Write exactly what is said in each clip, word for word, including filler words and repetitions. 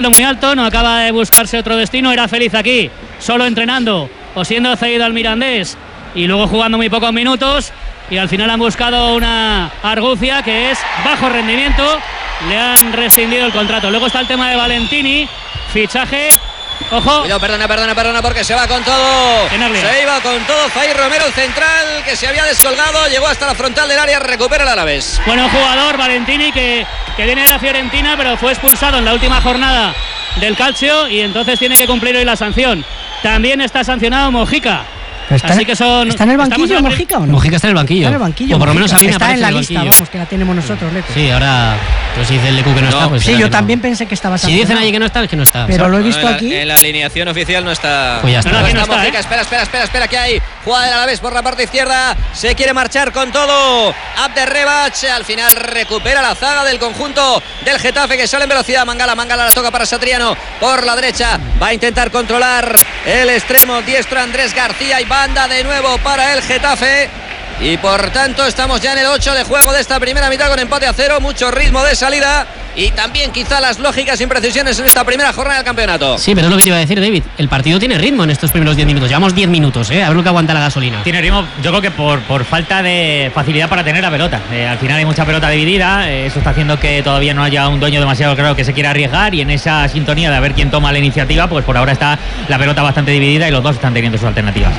sueldo muy alto, no acaba de buscarse otro destino, era feliz aquí, solo entrenando o siendo cedido al Mirandés y luego jugando muy pocos minutos, y al final han buscado una argucia que es bajo rendimiento, le han rescindido el contrato. Luego está el tema de Valentini, fichaje. Ojo. Cuidado, perdona, perdona, perdona, porque se va con todo. Se iba con todo Zair Romero, el central, que se había descolgado, llegó hasta la frontal del área, recupera el Alavés. Bueno, jugador Valentini que, que viene de la Fiorentina, pero fue expulsado en la última jornada del Calcio y entonces tiene que cumplir hoy la sanción. También está sancionado Mojica. Está, Así que son, ¿Está en el banquillo Mojica o no? Mojica está en el banquillo. Está en el banquillo. O por lo menos a mí me está en la en lista, banquillo. Vamos, que la tenemos nosotros, Leco. Sí, ahora, pues si dice el Lecu que no, no está, pues sí, yo que también no. pensé que estaba sancionado. Si dicen allí que no está, es que no está. Pero o sea, lo he visto no, en aquí. La, en la alineación oficial no está. Pues ya está. No, no, está, no está, Mojica, ¿eh? espera, espera, espera, espera, que hay jugada del Alavés por la parte izquierda, se quiere marchar con todo Abderrebach, al final recupera la zaga del conjunto del Getafe, que sale en velocidad. Mangala, Mangala la toca para Satriano por la derecha, va a intentar controlar el extremo diestro Andrés García y banda de nuevo para el Getafe. Y por tanto estamos ya en el ocho de juego de esta primera mitad con empate a cero, mucho ritmo de salida y también quizá las lógicas imprecisiones en esta primera jornada del campeonato. Sí, pero es lo que te iba a decir, David, el partido tiene ritmo en estos primeros diez minutos, llevamos diez minutos, ¿eh? A ver lo que aguanta la gasolina. Tiene ritmo, yo creo que por, por falta de facilidad para tener la pelota. Eh, al final hay mucha pelota dividida, eh, eso está haciendo que todavía no haya un dueño demasiado claro que se quiera arriesgar, y en esa sintonía de a ver quién toma la iniciativa, pues por ahora está la pelota bastante dividida y los dos están teniendo sus alternativas.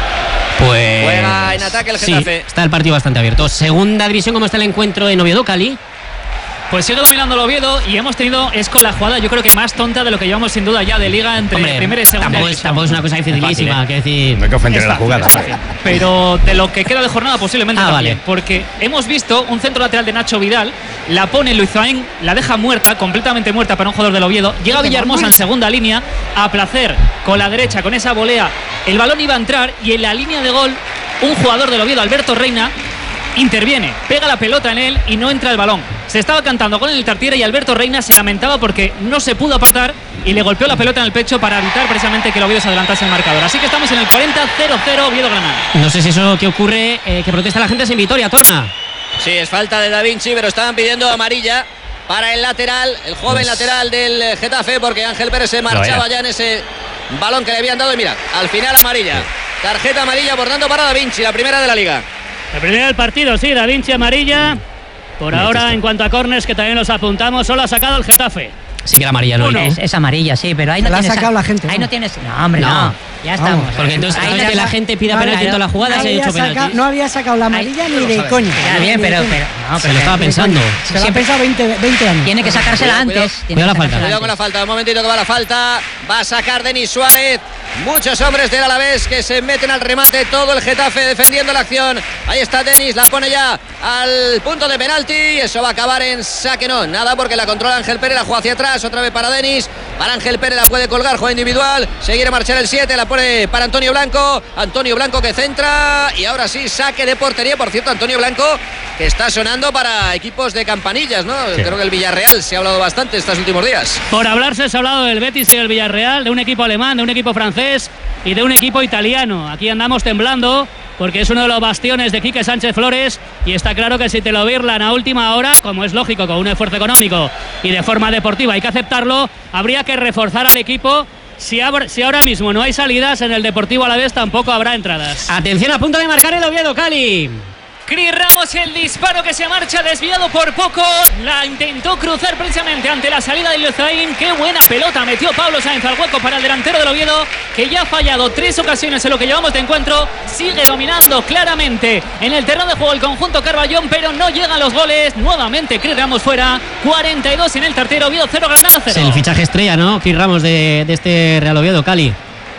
Pues juega en ataque el Getafe. Sí, está el partido bastante abierto. Segunda división, ¿cómo está el encuentro en Oviedo, Cali? Pues sigue dominando el Oviedo y hemos tenido, es con la jugada yo creo que más tonta de lo que llevamos sin duda ya de liga entre Hombre, primera y segunda. Tampoco es, tampoco es una cosa dificilísima, ¿eh? que decir. No hay que ofender Es la fácil, jugada. es fácil. Pero de lo que queda de jornada posiblemente Ah, también, vale. porque hemos visto un centro lateral de Nacho Vidal, la pone Luizain, la deja muerta, completamente muerta para un jugador del Oviedo, llega Villahermosa en segunda línea, a placer con la derecha, con esa volea, el balón iba a entrar y en la línea de gol un jugador del Oviedo, Alberto Reina, interviene, pega la pelota en él y no entra el balón. Se estaba cantando con el Tartiere y Alberto Reina se lamentaba porque no se pudo apartar y le golpeó la pelota en el pecho para evitar precisamente que el Oviedo se adelantase el marcador. Así que estamos en el cuarenta cero cero Oviedo-Granada. No sé si eso que ocurre, eh, que protesta la gente es en Vitoria, Torna. Sí, es falta de Da Vinci, pero estaban pidiendo amarilla para el lateral, el joven Pues... lateral del Getafe, porque Ángel Pérez se marchaba ya en ese balón que le habían dado y mira, al final amarilla. Tarjeta amarilla por tanto para Da Vinci, la primera de la liga. La primera del partido, sí, Da Vinci amarilla. Por ahora, en cuanto a córners, que también los apuntamos, solo ha sacado el Getafe. Sí que la amarilla no, Uno. ¿no? Es, es amarilla, sí, pero ahí no la tienes... ha sacado la gente. Ahí ¿no? no tienes... No, hombre, no. No. Ya estamos. Vamos. Porque entonces, cada Ahí vez ya que la sa- gente pida no, penalti en claro. todas las jugadas, No se ha había, hecho saca- penalti. no había sacado la amarilla Ahí- ni de coña. Ya bien, pero... pero no, Se pero lo estaba que- pensando. Se lo ha siempre- pensado veinte, veinte años. Tiene que sacársela Cuidado, antes. cuidado. tiene Cuidado que la sacársela falta. Cuidado con la antes. falta, un momentito que va la falta. Va a sacar Denis Suárez. Muchos hombres del Alavés que se meten al remate. Todo el Getafe defendiendo la acción. Ahí está Denis, la pone ya al punto de penalti. Eso va a acabar en saque. No, nada porque la controla Ángel Pérez. La juega hacia atrás, otra vez para Denis. Para Ángel Pérez la puede colgar, juega individual. Se quiere marchar el siete, la pone para Antonio Blanco. Antonio Blanco que centra. Y ahora sí, saque de portería. Por cierto, Antonio Blanco que está sonando para equipos de campanillas, ¿no? Sí. Creo que el Villarreal se ha hablado bastante estos últimos días. Por hablarse se ha hablado del Betis y del Villarreal, de un equipo alemán, de un equipo francés y de un equipo italiano. Aquí andamos temblando porque es uno de los bastiones de Quique Sánchez Flores y está claro que si te lo virlan a última hora, como es lógico, con un esfuerzo económico y de forma deportiva hay que aceptarlo, habría que reforzar al equipo. Si, abra, si ahora mismo no hay salidas en el Deportivo Alavés, tampoco habrá entradas. Atención, a punto de marcar el Oviedo, Cali. Cris Ramos, el disparo que se marcha desviado por poco, la intentó cruzar precisamente ante la salida de Luzain. Qué buena pelota metió Pablo Sáenz al hueco para el delantero del Oviedo, que ya ha fallado tres ocasiones en lo que llevamos de encuentro. Sigue dominando claramente en el terreno de juego el conjunto Carballón, pero no llegan los goles. Nuevamente Cris Ramos fuera, cuarenta y dos en el Tartiere. Oviedo cero, Granada cero. Es el fichaje estrella, ¿no? Cris Ramos de, de este Real Oviedo, Cali.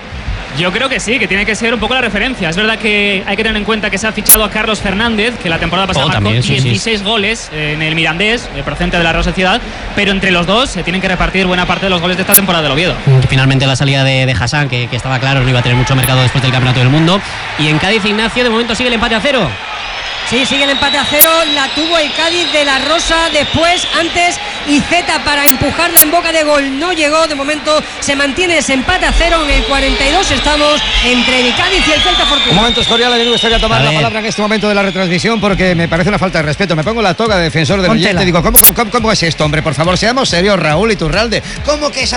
Yo creo que sí, que tiene que ser un poco la referencia. Es verdad que hay que tener en cuenta que se ha fichado a Carlos Fernández, que la temporada pasada oh, marcó también, sí, dieciséis sí. goles en el Mirandés, procedente de la Real Sociedad, pero entre los dos se tienen que repartir buena parte de los goles de esta temporada del Oviedo. Finalmente la salida de, de Hassan, que, que estaba claro, no iba a tener mucho mercado después del Campeonato del Mundo. Y en Cádiz, Ignacio, de momento sigue el empate a cero. Sí, sigue el empate a cero, la tuvo el Cádiz de la Rosa, después, antes, Iceta para empujarla en boca de gol, no llegó, de momento se mantiene ese empate a cero, en el cuarenta y dos estamos entre el Cádiz y el Celta Fortuna. Un momento, Escorial, me gustaría tomar A la ver. palabra en este momento de la retransmisión porque me parece una falta de respeto, me pongo la toga de defensor del Póntela. oyente, digo, ¿cómo, cómo, cómo es esto, hombre? Por favor, seamos serios, Raúl Iturralde, ¿cómo que esa